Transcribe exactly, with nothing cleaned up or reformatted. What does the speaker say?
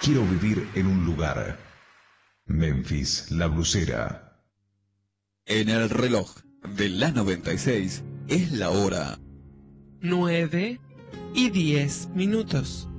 Quiero vivir en un lugar. Memphis, la blusera. En el reloj de la noventa y seis es la hora nueve y diez minutos.